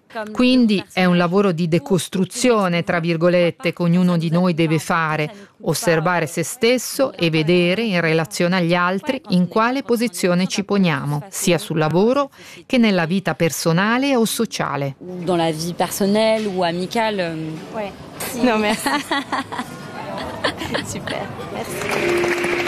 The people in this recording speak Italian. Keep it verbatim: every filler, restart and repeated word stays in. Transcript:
Quindi è un lavoro di decostruzione, tra virgolette, che ognuno di noi deve fare, osservare se stesso e vedere in relazione agli altri in quale posizione ci poniamo, sia sul lavoro che nella vita personale o sociale. Dans la vie personnelle ou amicale. Ouais. Non, merci. Super, merci.